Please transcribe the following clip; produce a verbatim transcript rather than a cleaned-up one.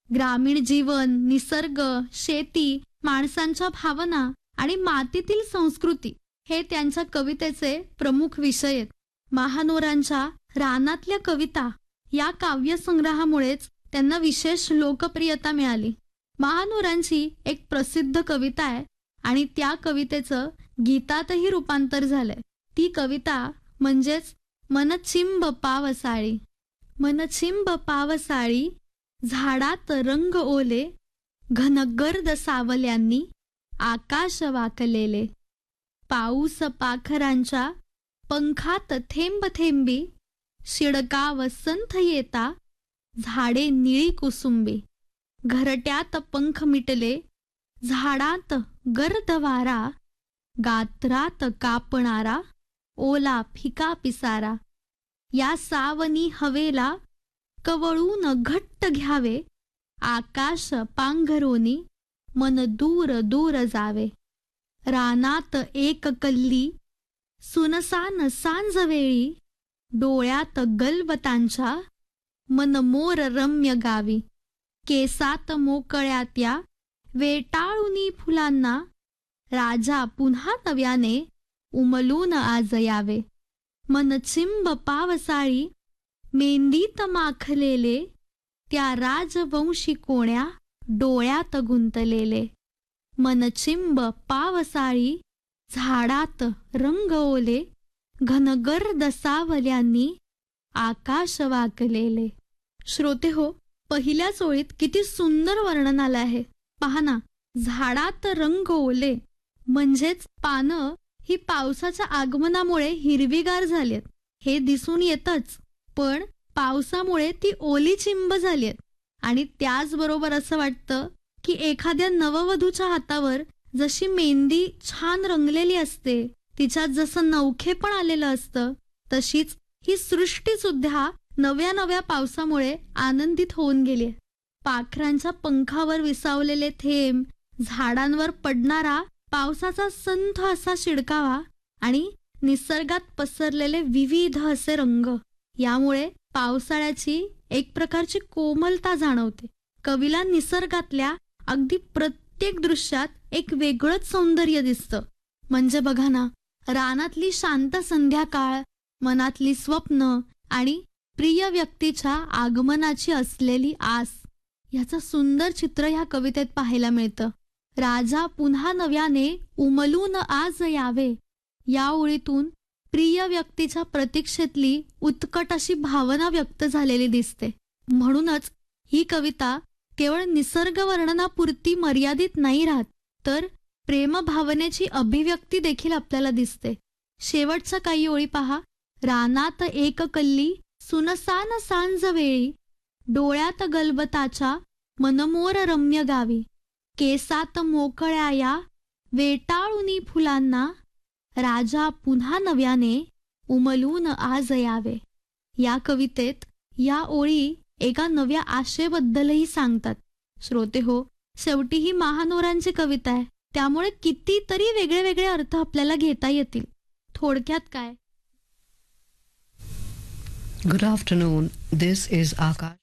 ग्रामीण जीवन, निसर्ग, शेती, माणसांच्या भावना आणि मातीतील संस्कृती हे त्यांच्या कवितेचे प्रमुख विषय आहेत. महानोरांच्या रानातल्या कविता या काव्यसंग्रहामुळेच त्यांना विशेष लोकप्रियता मिळाली. महानोरांची एक प्रसिद्ध कविता आहे आणि त्या कवितेचं गीतातही रूपांतर झालंय. ती कविता म्हणजेच मनचिंब पावसाळी. मनचिंब पावसाळी झाडात रंग ओले, घनगर्द सावल्यांनी आकाश वाकलेले. पाऊस पाखरांच्या पंखात थेंब थेंबी, शिडकाव संथ येता झाडे निळी कुसुंबी. घरट्यात पंख मिटले, झाडात गर्द वारा, गात्रात कापणारा ओला फिका पिसारा. या सावनी हवेला कवळून घट्ट घ्यावे, आकाश पांघरोनी मन दूर दूर जावे. रानात एक कल्ली सुनसान सांजवेळी, डोळ्यात गलबतांच्या मन मोर रम्य गावी. केसात मोकळ्या त्या वेटाळुनी फुलांना, राजा पुन्हा नव्याने उमलून आज यावे. मनचिंब पावसाळी मेंदीत माखलेले, त्या राजवंशी कोण्या डोळ्यात गुंतलेले. मनचिंब पावसाळी झाडात रंग ओले, घनगर्द सावल्यांनी आकाश वाकलेले. श्रोते हो, पहिल्याच ओळीत किती सुंदर वर्णन आलं आहे. पहा ना, झाडात रंग ओले म्हणजेच पानं ही पावसाच्या आगमनामुळे हिरवीगार झालीत हे दिसून येतच, पण पावसामुळे ती ओली चिंब झालीत. आणि त्याचबरोबर असं वाटतं की एखाद्या नववधूच्या हातावर जशी मेहंदी छान रंगलेली असते, तिच्यात जसं नवखेपण आलेलं असतं, तशीच ही सृष्टी सुद्धा नव्या नव्या पावसामुळे आनंदित होऊन गेली. पाखरांच्या पंखावर विसावलेले थेंब, झाडांवर पडणारा पावसाचा संथ असा शिडकावा आणि निसर्गात पसरलेले विविध असे रंग, यामुळे पावसाळ्याची एक प्रकारची कोमलता जाणवते. कवीला निसर्गातल्या अगदी प्रत्येक दृश्यात एक वेगळंच सौंदर्य दिसतं. म्हणजे बघा ना, रानातली शांत संध्याकाळ, मनातली स्वप्न आणि प्रिय व्यक्तीच्या आगमनाची असलेली आस, याचं सुंदर चित्र ह्या कवितेत पाहायला मिळतं. राजा पुन्हा नव्याने उमलून आज यावे, या ओळीतून प्रिय व्यक्तीच्या प्रतीक्षेतली उत्कट अशी भावना व्यक्त झालेली दिसते. म्हणूनच ही कविता केवळ निसर्ग वर्णनापुरती मर्यादित नाही राहत, तर प्रेमभावनेची अभिव्यक्ती देखील आपल्याला दिसते. शेवटच्या काही ओळी पहा. रानात एक कल्ली सुनसान सांजवेळी, डोळ्यात गलबताच्या मनमोर रम्य गावी. केसात मोकळ्या या वेटाळुनी फुलांना, राजा पुन्हा नव्याने उमलून आज यावे. या कवितेत या ओळी एका नव्या आशेबद्दलही सांगतात. श्रोते हो, शेवटी ही महानोरांची कविता आहे, त्यामुळे कितीतरी वेगळे वेगळे अर्थ आपल्याला घेता येतील. थोडक्यात काय? Good afternoon. This is Akash.